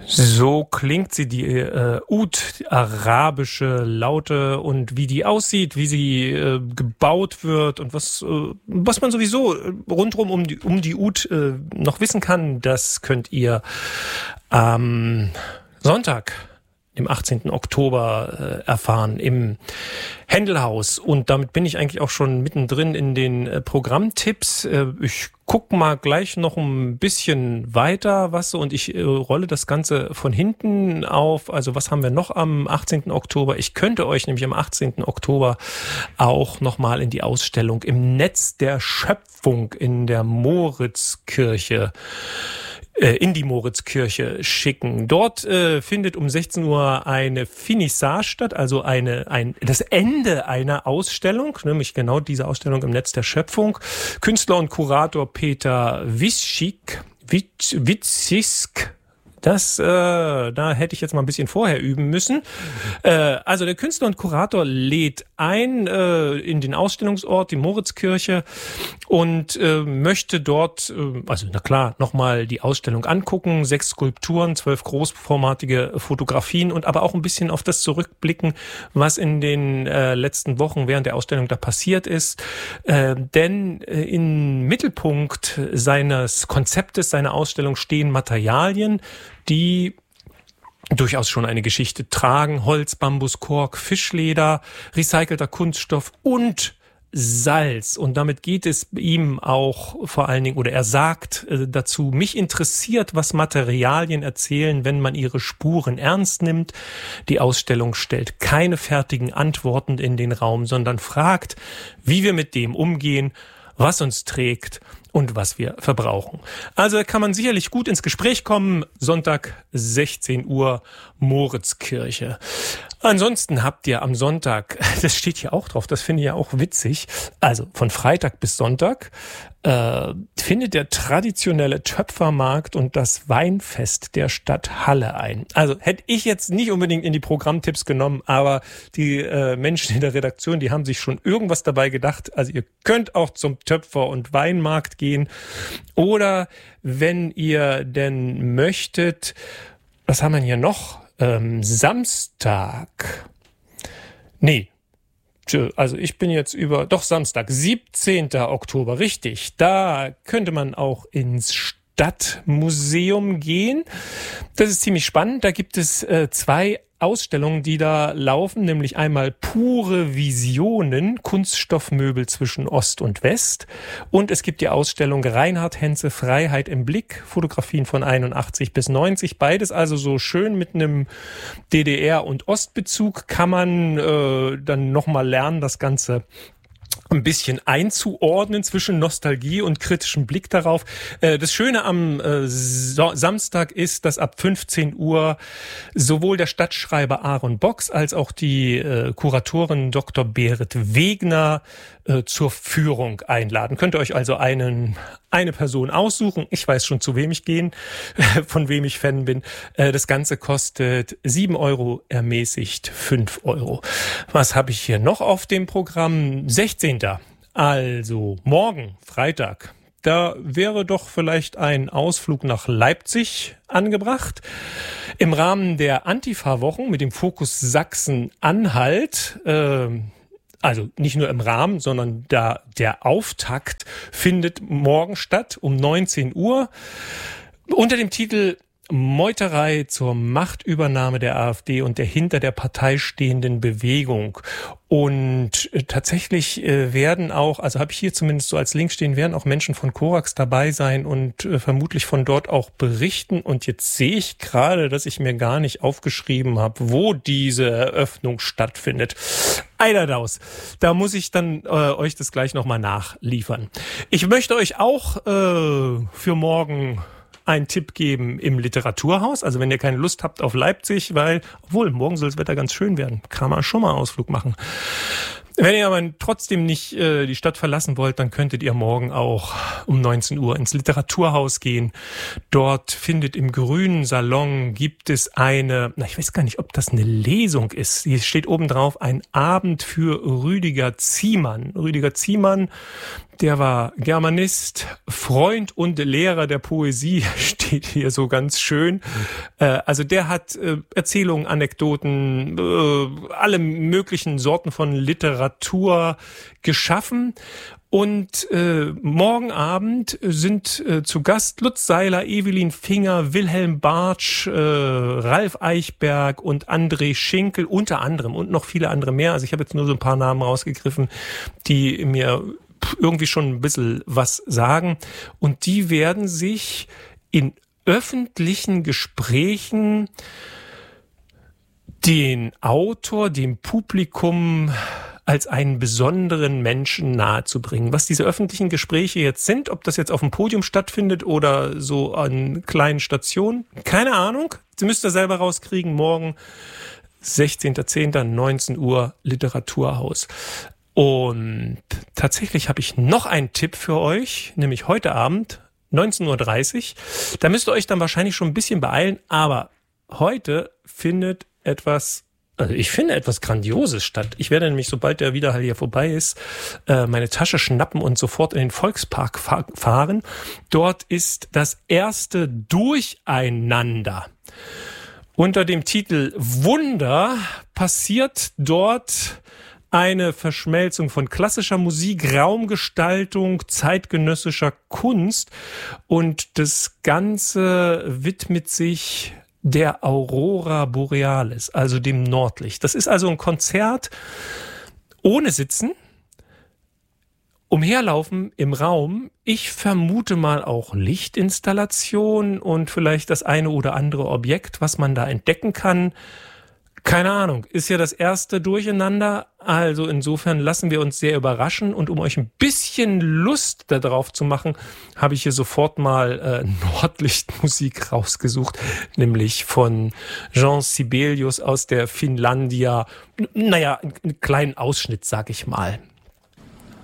So klingt sie, die Oud, die arabische Laute, und wie die aussieht, wie sie gebaut wird und was man sowieso rundherum um die Oud noch wissen kann, das könnt ihr am Sonntag, dem 18. Oktober, erfahren im Händelhaus. Und damit bin ich eigentlich auch schon mittendrin in den Programmtipps. Ich gucke mal gleich noch ein bisschen weiter, und ich rolle das Ganze von hinten auf. Also was haben wir noch am 18. Oktober? Ich könnte euch nämlich am 18. Oktober auch nochmal in die Ausstellung im Netz der Schöpfung in der Moritzkirche in die Moritzkirche schicken. Dort findet um 16 Uhr eine Finissage statt, also das Ende einer Ausstellung, nämlich genau diese Ausstellung im Netz der Schöpfung. Künstler und Kurator Peter Witzig, da hätte ich jetzt mal ein bisschen vorher üben müssen. Also der Künstler und Kurator lädt ein in den Ausstellungsort, die Moritzkirche, und möchte dort, nochmal die Ausstellung angucken. 6 Skulpturen, 12 großformatige Fotografien und aber auch ein bisschen auf das zurückblicken, was in den letzten Wochen während der Ausstellung da passiert ist. Denn im Mittelpunkt seines Konzeptes, seiner Ausstellung stehen Materialien, die durchaus schon eine Geschichte tragen. Holz, Bambus, Kork, Fischleder, recycelter Kunststoff und Salz. Und damit geht es ihm auch vor allen Dingen, oder er sagt dazu, mich interessiert, was Materialien erzählen, wenn man ihre Spuren ernst nimmt. Die Ausstellung stellt keine fertigen Antworten in den Raum, sondern fragt, wie wir mit dem umgehen, was uns trägt und was wir verbrauchen. Also kann man sicherlich gut ins Gespräch kommen. Sonntag 16 Uhr Moritzkirche. Ansonsten habt ihr am Sonntag, das steht hier auch drauf, das finde ich ja auch witzig, also von Freitag bis Sonntag findet der traditionelle Töpfermarkt und das Weinfest der Stadt Halle ein. Also hätte ich jetzt nicht unbedingt in die Programmtipps genommen, aber die Menschen in der Redaktion, die haben sich schon irgendwas dabei gedacht. Also ihr könnt auch zum Töpfer- und Weinmarkt gehen, oder wenn ihr denn möchtet, was haben wir hier noch? Samstag. Also ich bin jetzt Samstag, 17. Oktober, richtig. Da könnte man auch ins Stadtmuseum gehen. Das ist ziemlich spannend. Da gibt es 2 Ausstellungen, die da laufen, nämlich einmal Pure Visionen, Kunststoffmöbel zwischen Ost und West, und es gibt die Ausstellung Reinhard Henze, Freiheit im Blick, Fotografien von 81 bis 90, beides also so schön mit einem DDR- und Ostbezug. Kann man dann nochmal lernen, das Ganze ein bisschen einzuordnen zwischen Nostalgie und kritischem Blick darauf. Das Schöne am Samstag ist, dass ab 15 Uhr sowohl der Stadtschreiber Aaron Box als auch die Kuratorin Dr. Berit Wegner zur Führung einladen. Könnt ihr euch also eine Person aussuchen. Ich weiß schon, zu wem ich gehen, von wem ich Fan bin. Das Ganze kostet 7 Euro, ermäßigt 5 Euro. Was habe ich hier noch auf dem Programm? 16. Also morgen, Freitag. Da wäre doch vielleicht ein Ausflug nach Leipzig angebracht. Im Rahmen der Antifa-Wochen mit dem Fokus Sachsen-Anhalt, also nicht nur im Rahmen, sondern der Auftakt findet morgen statt um 19 Uhr unter dem Titel Meuterei zur Machtübernahme der AfD und der hinter der Partei stehenden Bewegung. Und tatsächlich werden auch, also habe ich hier zumindest so als Link stehen, werden auch Menschen von Korax dabei sein und vermutlich von dort auch berichten. Und jetzt sehe ich gerade, dass ich mir gar nicht aufgeschrieben habe, wo diese Eröffnung stattfindet. Eiderdaus. Da muss ich dann euch das gleich nochmal nachliefern. Ich möchte euch auch für morgen einen Tipp geben im Literaturhaus. Also wenn ihr keine Lust habt auf Leipzig, obwohl morgen soll das Wetter ganz schön werden, kann man schon mal einen Ausflug machen. Wenn ihr aber trotzdem nicht die Stadt verlassen wollt, dann könntet ihr morgen auch um 19 Uhr ins Literaturhaus gehen. Dort findet im grünen Salon gibt es ich weiß gar nicht, ob das eine Lesung ist. Hier steht oben drauf, ein Abend für Rüdiger Ziemann. Rüdiger Ziemann, Der war Germanist, Freund und Lehrer der Poesie, steht hier so ganz schön. Also der hat Erzählungen, Anekdoten, alle möglichen Sorten von Literatur geschaffen. Und morgen Abend sind zu Gast Lutz Seiler, Evelyn Finger, Wilhelm Bartsch, Ralf Eichberg und André Schinkel unter anderem und noch viele andere mehr. Also ich habe jetzt nur so ein paar Namen rausgegriffen, die mir irgendwie schon ein bisschen was sagen. Und die werden sich in öffentlichen Gesprächen den Autor, dem Publikum als einen besonderen Menschen nahezubringen. Was diese öffentlichen Gespräche jetzt sind, ob das jetzt auf dem Podium stattfindet oder so an kleinen Stationen, keine Ahnung. Sie müsst ihr selber rauskriegen. Morgen 16.10., 19 Uhr, Literaturhaus. Und tatsächlich habe ich noch einen Tipp für euch, nämlich heute Abend, 19.30 Uhr. Da müsst ihr euch dann wahrscheinlich schon ein bisschen beeilen, aber heute findet etwas Grandioses statt. Ich werde nämlich, sobald der Widerhall hier vorbei ist, meine Tasche schnappen und sofort in den Volkspark fahren. Dort ist das erste Durcheinander. Unter dem Titel Wunder passiert dort eine Verschmelzung von klassischer Musik, Raumgestaltung, zeitgenössischer Kunst und das Ganze widmet sich der Aurora Borealis, also dem Nordlicht. Das ist also ein Konzert ohne Sitzen, umherlaufen im Raum. Ich vermute mal auch Lichtinstallation und vielleicht das eine oder andere Objekt, was man da entdecken kann. Keine Ahnung, ist ja das erste Durcheinander, also insofern lassen wir uns sehr überraschen und um euch ein bisschen Lust darauf zu machen, habe ich hier sofort mal Nordlichtmusik rausgesucht, nämlich von Jean Sibelius aus der Finlandia. Naja, einen kleinen Ausschnitt, sag ich mal.